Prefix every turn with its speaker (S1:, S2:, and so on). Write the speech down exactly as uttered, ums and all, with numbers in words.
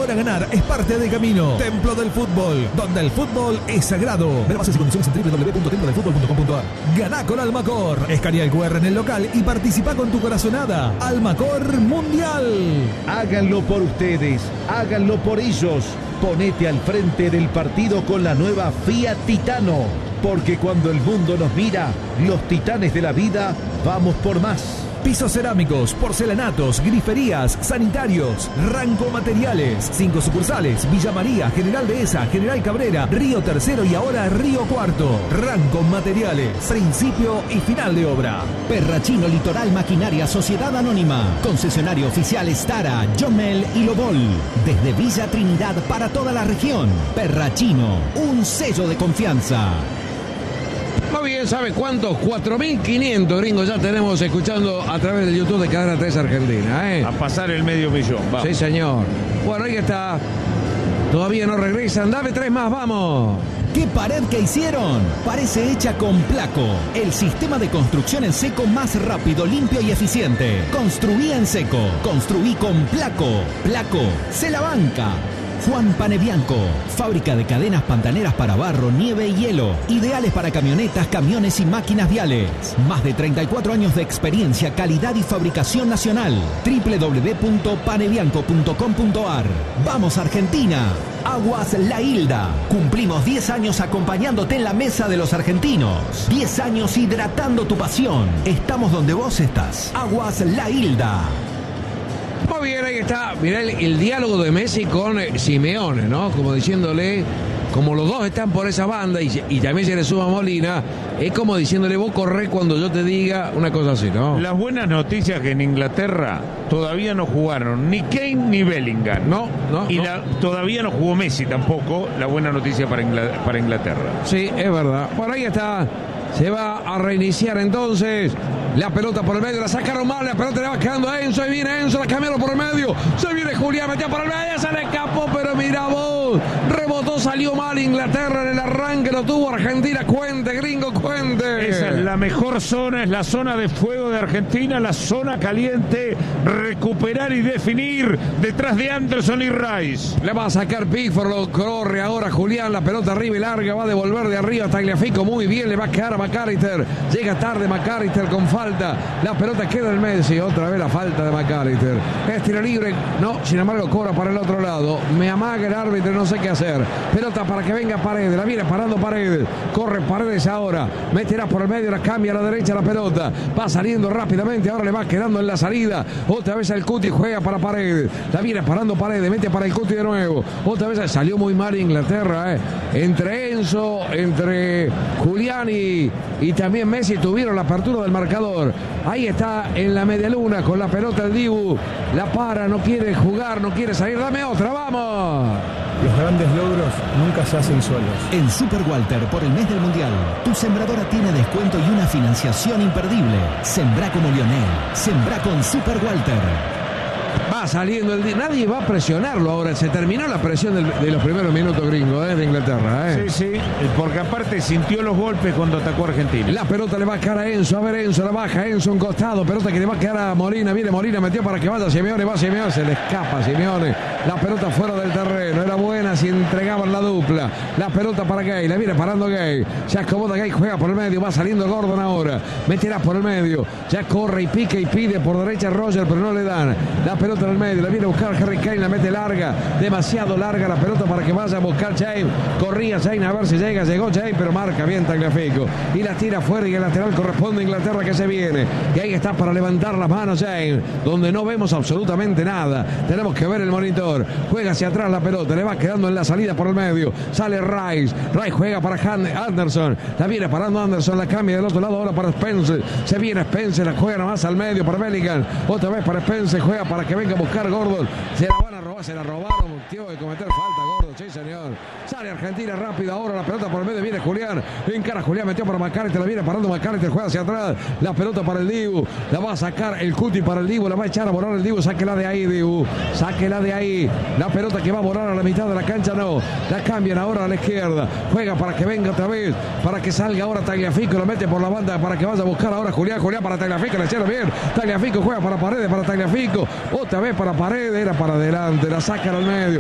S1: Ahora ganar es parte del camino. Templo del Fútbol, donde el fútbol es sagrado. Ver bases y condiciones en doble u doble u doble u punto templo del fútbol punto com punto a r. Ganá con Almacor. Escanea el cu erre en el local y participa con tu corazonada. Almacor Mundial.
S2: Háganlo por ustedes, háganlo por ellos. Ponete al frente del partido con la nueva Fiat Titano. Porque cuando el mundo nos mira, los titanes de la vida, vamos por más.
S1: Pisos cerámicos, porcelanatos, griferías, sanitarios, Ranco Materiales. Cinco sucursales: Villa María, General Dehesa, General Cabrera, Río Tercero y ahora Río Cuarto. Ranco Materiales, principio y final de obra.
S3: Perrachino Litoral Maquinaria Sociedad Anónima. Concesionario oficial Stara, Jomel y Lobol. Desde Villa Trinidad para toda la región. Perrachino, un sello de confianza.
S4: Muy bien, ¿sabe cuántos? cuatro mil quinientos gringos ya tenemos escuchando a través del YouTube de Cadena tres Argentina, ¿eh?
S5: A pasar el medio millón, vamos.
S4: Sí, señor. Bueno, ahí está. Todavía no regresan. Dame tres más, vamos.
S3: ¿Qué pared que hicieron? Parece hecha con Placo, el sistema de construcción en seco más rápido, limpio y eficiente. Construí en seco. Construí con Placo. Placo se la banca. Juan Panebianco, fábrica de cadenas pantaneras para barro, nieve y hielo, ideales para camionetas, camiones y máquinas viales. Más de treinta y cuatro años de experiencia, calidad y fabricación nacional. doble u doble u doble u punto panebianco punto com punto a r. ¡Vamos, Argentina! Aguas La Hilda. Cumplimos diez años acompañándote en la mesa de los argentinos. diez años hidratando tu pasión. Estamos donde vos estás. Aguas La Hilda.
S4: Muy bien, ahí está. Mirá el, el diálogo de Messi con eh, Simeone, ¿no? Como diciéndole, como los dos están por esa banda y, y también se le suma Molina, es como diciéndole, vos corré cuando yo te diga, una cosa así, ¿no?
S5: Las buenas noticias que en Inglaterra todavía no jugaron ni Kane ni Bellingham.
S4: No, no.
S5: Y
S4: no.
S5: La, todavía no jugó Messi tampoco. La buena noticia para, Ingl para Inglaterra.
S4: Sí, es verdad. Por ahí está. Se va a reiniciar entonces. La pelota por el medio, la sacaron mal, la pelota le va quedando a Enzo, ahí viene Enzo, la cambiaron por el medio, se viene Julián, metió por el medio, se le escapó, pero mira vos, rebotó, salió mal Inglaterra en el arranque, lo tuvo Argentina, cuente, gringo, cuente.
S5: Esa es la mejor zona, es la zona de fuego de Argentina, la zona caliente, recuperar y definir detrás de Anderson y Rice.
S4: Le va a sacar Pickford, lo corre ahora Julián, la pelota arriba y larga, va a devolver de arriba a Tagliafico, muy bien, le va a quedar a McAllister, llega tarde McAllister con falta. La pelota queda en Messi, otra vez la falta de McAllister. Es tiro libre, no, sin embargo cobra para el otro lado. Me amaga el árbitro, no sé qué hacer. Pelota para que venga Paredes, la viene parando Paredes. Corre Paredes ahora, meterá por el medio, la cambia a la derecha la pelota. Va saliendo rápidamente, ahora le va quedando en la salida. Otra vez el Cuti juega para Paredes. La viene parando Paredes, mete para el Cuti de nuevo. Otra vez salió muy mal Inglaterra, eh. Entre Enzo, entre Julián y, y también Messi tuvieron la apertura del marcador. Ahí está en la media luna con la pelota el Dibu. La para, no quiere jugar, no quiere salir. Dame otra, vamos.
S6: Los grandes logros nunca se hacen solos.
S3: En Super Walter, por el mes del Mundial, tu sembradora tiene descuento y una financiación imperdible. Sembrá como Lionel. Sembrá con Super Walter.
S4: Va saliendo el día. Nadie va a presionarlo ahora. Se terminó la presión del, de los primeros minutos gringos eh, de Inglaterra. Eh.
S5: Sí, sí. Porque aparte sintió los golpes cuando atacó a Argentina.
S4: La pelota le va a quedar a Enzo. A ver, Enzo la baja. Enzo un costado. Pelota que le va a quedar a Molina. Viene Molina, metió para que vaya Simeone. Va Simeone. Se le escapa a Simeone. La pelota fuera del terreno. Era buena si entregaban la dupla. La pelota para Gay. La viene parando Gay. Se acomoda Gay. Juega por el medio. Va saliendo Gordon ahora. Meterá por el medio. Ya corre y pica y pide por derecha Roger, pero no le dan. La pelota en el medio. La viene a buscar Harry Kane. La mete larga. Demasiado larga la pelota para que vaya a buscar James. Corría James a ver si llega. Llegó James, pero marca bien Tagliafico. Y la tira fuera y el lateral corresponde a Inglaterra que se viene. Y ahí está para levantar las manos James. Donde no vemos absolutamente nada. Tenemos que ver el monitor. Juega hacia atrás la pelota. Le va quedando en la salida por el medio. Sale Rice. Rice juega para Anderson. La viene parando Anderson. La cambia del otro lado ahora para Spencer. Se viene Spencer. La juega nomás al medio para Bellingham. Otra vez para Spencer. Juega para que venga a buscar Gordon. Se la van a robar. Se la robaron. Tío de cometer falta Gordon. Sí, señor. Sale Argentina rápido. Ahora la pelota por el medio. Viene Julián. Encara Julián. Metió para McAllister. La viene parando McAllister. Juega hacia atrás. La pelota para el Dibu. La va a sacar el Cuti para el Dibu. La va a echar a volar el Dibu. Sáquela de ahí, Dibu. Sáquela de ahí. La pelota que va a volar a la mitad de la cancha. No. La cambian ahora a la izquierda. Juega para que venga otra vez. Para que salga ahora Tagliafico. Lo mete por la banda para que vaya a buscar ahora Julián. Julián para Tagliafico. Le echaron bien. Tagliafico juega para Paredes. Para Tagliafico. Otra vez para Paredes. Era para adelante. La sacan al medio.